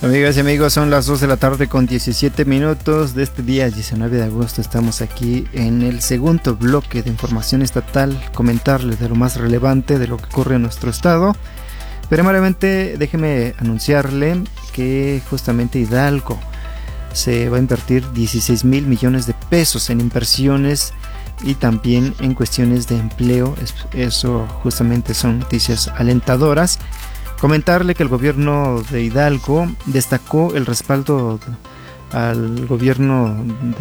Amigas y amigos, son las 2 de la tarde con 17 minutos de este día 19 de agosto. Estamos aquí en el segundo bloque de información estatal, comentarles de lo más relevante de lo que ocurre en nuestro estado. Primeramente, déjeme anunciarle que justamente Hidalgo se va a invertir 16 mil millones de pesos en inversiones y también en cuestiones de empleo. Eso justamente son noticias alentadoras. Comentarle que el gobierno de Hidalgo destacó el respaldo al gobierno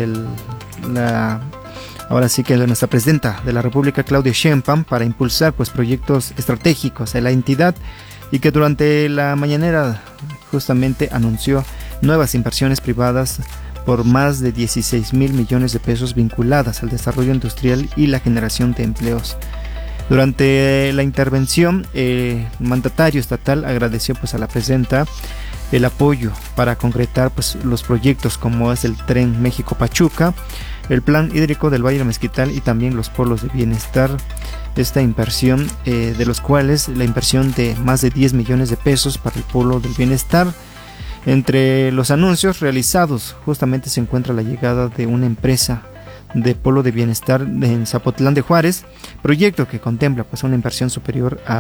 ahora sí que de nuestra presidenta de la República, Claudia Sheinbaum, para impulsar proyectos estratégicos de la entidad, y que durante la mañanera justamente anunció nuevas inversiones privadas por más de 16 mil millones de pesos vinculadas al desarrollo industrial y la generación de empleos. Durante la intervención, el mandatario estatal agradeció a la presidenta el apoyo para concretar los proyectos como es el Tren México-Pachuca, el Plan Hídrico del Valle del Mezquital y también los polos de bienestar. Esta inversión, de los cuales la inversión de más de 10 millones de pesos para el polo del bienestar. Entre los anuncios realizados justamente se encuentra la llegada de una empresa de polo de bienestar en Zapotlán de Juárez, proyecto que contempla una inversión superior a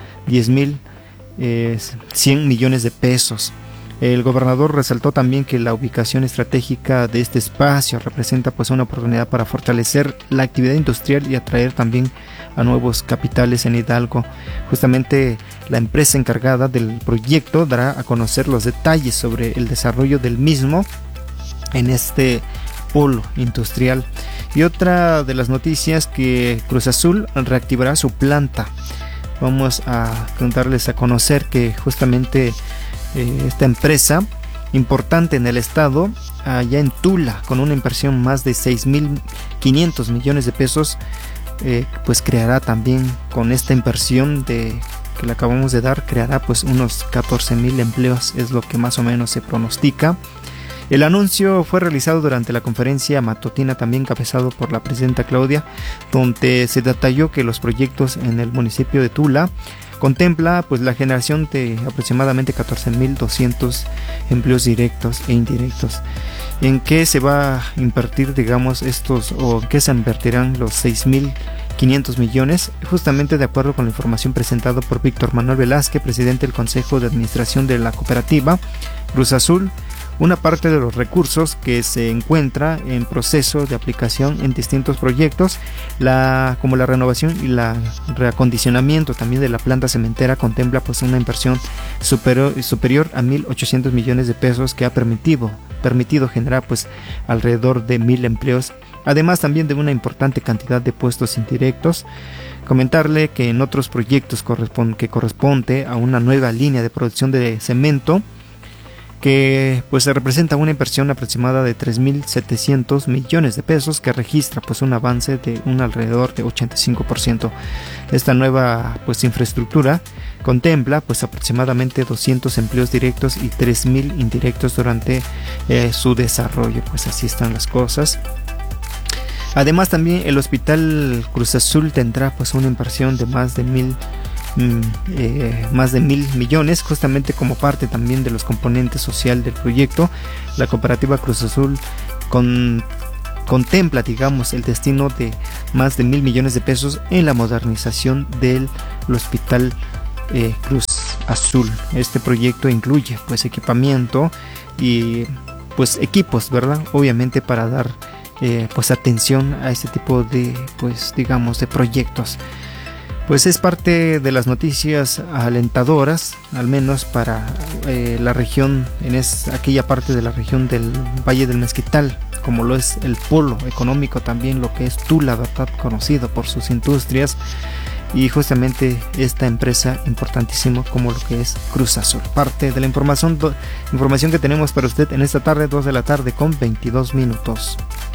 10.100 millones de pesos. El gobernador resaltó también que la ubicación estratégica de este espacio representa una oportunidad para fortalecer la actividad industrial y atraer también a nuevos capitales en Hidalgo. Justamente la empresa encargada del proyecto dará a conocer los detalles sobre el desarrollo del mismo en este polo industrial. Y otra de las noticias, que Cruz Azul reactivará su planta. Vamos a darles a conocer que justamente esta empresa importante en el estado, allá en Tula, con una inversión más de 6.500 millones de pesos, creará también, con esta inversión que le acabamos de dar, creará unos 14.000 empleos, es lo que más o menos se pronostica. El anuncio fue realizado durante la conferencia matutina, también encabezado por la presidenta Claudia, donde se detalló que los proyectos en el municipio de Tula contempla la generación de aproximadamente 14.200 empleos directos e indirectos. ¿En qué se va a invertir, en qué se invertirán los 6.500 millones? Justamente de acuerdo con la información presentada por Víctor Manuel Velázquez, presidente del Consejo de Administración de la cooperativa Cruz Azul, una parte de los recursos que se encuentra en proceso de aplicación en distintos proyectos, como la renovación y el reacondicionamiento también de la planta cementera, contempla una inversión superior a 1.800 millones de pesos, que ha permitido generar alrededor de 1.000 empleos, además también de una importante cantidad de puestos indirectos. Comentarle que en otros proyectos que corresponde a una nueva línea de producción de cemento, que se representa una inversión aproximada de 3.700 millones de pesos, que registra un avance de un alrededor de 85%. Esta nueva infraestructura contempla aproximadamente 200 empleos directos y 3.000 indirectos durante su desarrollo. Así están las cosas. Además, también el Hospital Cruz Azul tendrá una inversión de más de 1.000 millones, justamente como parte también de los componentes social del proyecto. La cooperativa Cruz Azul contempla el destino de más de 1.000 millones de pesos en la modernización del Hospital Cruz Azul. Este proyecto incluye equipamiento y equipos, ¿verdad? Obviamente para dar atención a este tipo de de proyectos. Es parte de las noticias alentadoras, al menos para la región, aquella parte de la región del Valle del Mezquital, como lo es el polo económico, también lo que es Tula, ¿verdad?, conocido por sus industrias, y justamente esta empresa importantísima como lo que es Cruz Azul. Parte de la información que tenemos para usted en esta tarde, 2 de la tarde con 22 minutos.